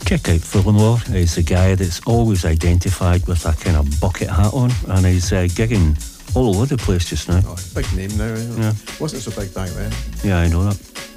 Check out Fullermore. He's the guy that's always identified with a kind of bucket hat on, and he's gigging all over the place just now. Oh, big name now, isn't it? Yeah. Wasn't so big back then. Yeah, I know that.